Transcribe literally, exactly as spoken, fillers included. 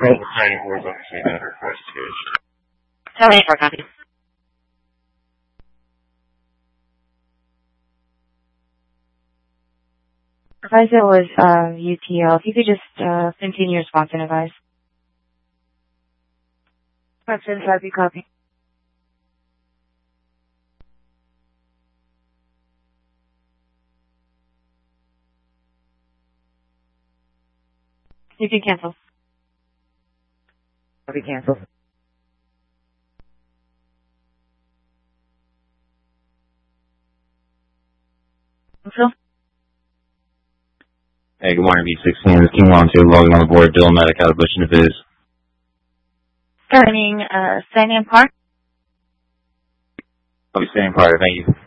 Great. Tell me for a copy. Advise it was uh, U T L. If you could just uh, continue your response and advise. Question, copy, copy. You can cancel. Copy, cancel. Phil? Hey, good morning, B sixteen. This is King Long two, logging on the board. Dylan Medic out of Bush and Fizz. Starting, uh, Sandy and Park. I'll be staying prior. Thank you.